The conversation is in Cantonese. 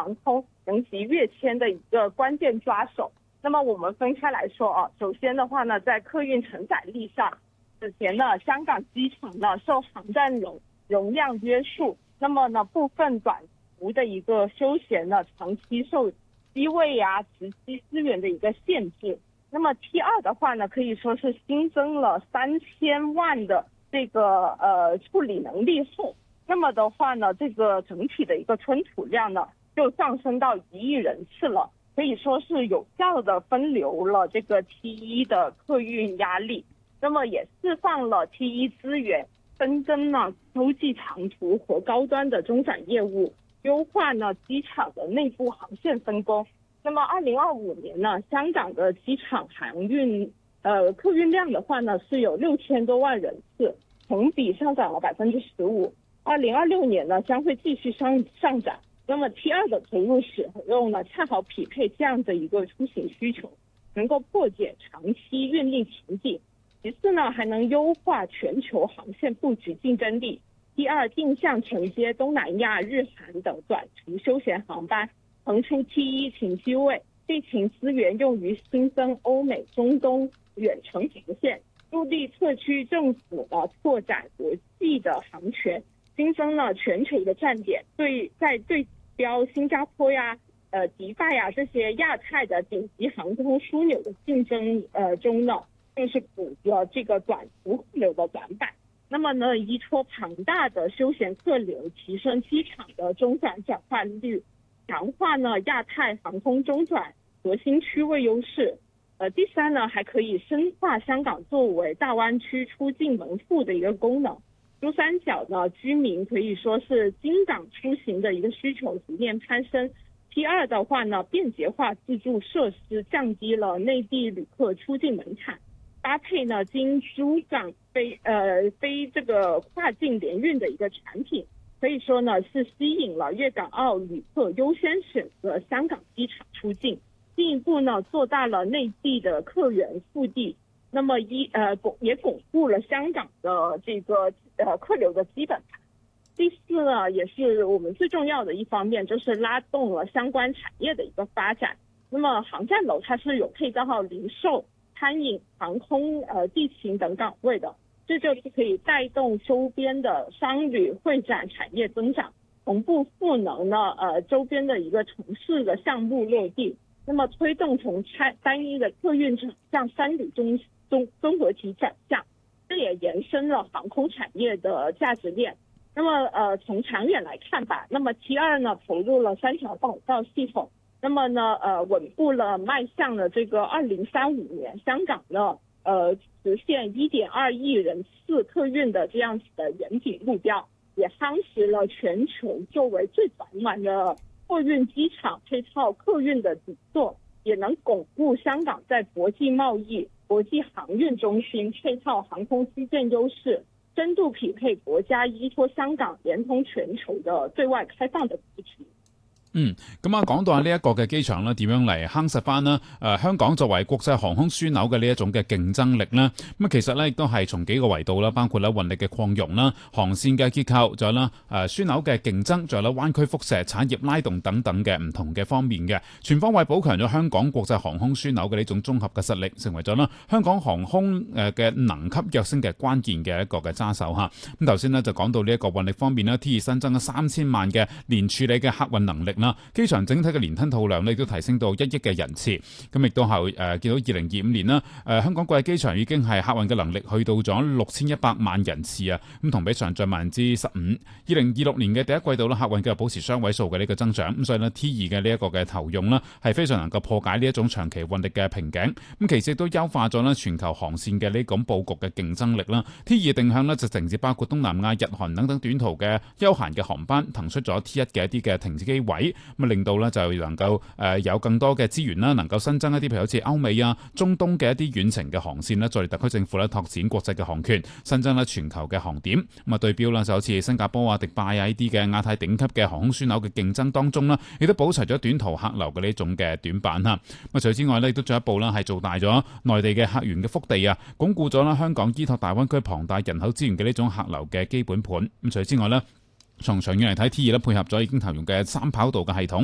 航空能级跃迁的一个关键抓手。那么我们分开来说啊，首先的话呢，在客运承载力上，此前呢，香港机场呢受航站容量约束，那么呢部分短途的一个休闲呢长期受机位值机资源的一个限制。那么 T2 的话呢，可以说是新增了3000万的这个处理能力后，那么的话呢，这个整体的一个吞吐量呢就上升到1亿人次了，可以说是有效的分流了这个 T1 的客运压力，那么也释放了 T1 资源，分增呢洲际长途和高端的中转业务，优化呢机场的内部航线分工。那么2025年呢，香港的机场航运客运量的话呢是有6000多万人次，同比上涨了15%。2026年呢将会继续上涨。那么 T2 的投入使用呢，恰好匹配这样的一个出行需求，能够破解长期运力瓶颈。其次呢，还能优化全球航线布局竞争力。T2 定向承接东南亚、日韩等短途休闲航班，腾出 T1 停机位，地勤资源用于新增欧美、中东远程航线，助力特区政府呢拓展国际的航权，新增了全球的站点，在对标新加坡迪拜这些亚太的顶级航空枢纽的竞争中呢，就是补了这个短途客流的短板。那么呢，依托庞大的休闲客流，提升机场的中转转换率，强化呢亚太航空中转核心区位优势。第三呢，还可以深化香港作为大湾区出境门户的一个功能。珠三角呢，居民可以说是经港出行的一个需求逐年攀升。T2 的话呢，便捷化自助设施降低了内地旅客出境门槛，搭配呢经珠港非这个跨境联运的一个产品，可以说呢是吸引了粤港澳旅客优先选择香港机场出境，进一步呢做大了内地的客源腹地。那么也巩固了香港的这个客流的基本盘。第四呢，也是我们最重要的一方面，就是拉动了相关产业的一个发展。那么航站楼它是有配套好零售、餐饮、航空、地勤等岗位的，这就是可以带动周边的商旅会展产业增长，同步赋能呢周边的一个城市的项目落地，那么推动从单一的客运转向三旅综合体转向，这也延伸了航空产业的价值链。那么从长远来看吧，那么 T2 呢投入了3条跑道系统，那么呢稳步了迈向了这个2035年香港呢实现1.2亿人次客运的这样子的远景目标，也夯实了全球作为最繁忙的货运机场配套客运的底座，也能巩固香港在国际贸易、国际航运中心配套航空基建优势，深度匹配國家依託香港連通全球的對外開放的議題。 咁講到呢一個嘅機場咧，點樣嚟夯實翻呢？香港作為國際航空樞紐嘅呢一種嘅競爭力呢，咁其實咧亦都係從幾個維度啦，包括咧運力嘅擴容啦、航線嘅結構，仲有啦樞紐嘅競爭，仲有啦灣區輻射、產業拉動等等嘅唔同嘅方面嘅，全方位補強咗香港國際航空樞紐嘅呢種綜合嘅實力，成為咗啦香港航空嘅能級躍升嘅關鍵嘅一個嘅揸手嚇。咁頭先呢就講到呢一個運力方面啦 ，T2 新增咗3000萬嘅年處理嘅客運能力啦。機場整體嘅年吞吐量亦都提升到1億嘅人次，咁亦都係見到2025年啦，香港國際機場已經係客運嘅能力去到咗6100萬人次啊，咁同比上漲15%。2026年嘅第一季度啦，客運繼續保持雙位數嘅呢個增長，咁所以呢 T2 嘅呢一個嘅投用啦，係非常能夠破解呢一種長期運力嘅瓶頸。咁其實亦都優化咗呢全球航線嘅呢種佈局嘅競爭力啦。T2 定向呢就承接包括東南亞、日韓等等短途嘅休閒嘅航班，騰出咗 T1 嘅一啲嘅停機位。咁令到咧就能夠有更多嘅資源啦，能夠新增一啲譬如好似歐美啊、中東嘅一啲遠程嘅航線啦，再特區政府咧拓展國際嘅航權，新增咧全球嘅航點。咁啊對標啦就好似新加坡啊、迪拜啊呢啲嘅亞太頂級嘅航空樞紐嘅競爭當中啦，亦都補齊咗短途客流嘅呢種嘅短板嚇。咁除此之外咧，亦都進一步啦係做大咗內地嘅客源嘅腹地啊，鞏固咗啦香港依託大灣區龐大人口資源嘅呢種客流嘅基本盤。咁除此之外咧，從長遠嚟睇 ，T2 咧配合咗已經投用嘅3跑道嘅系統。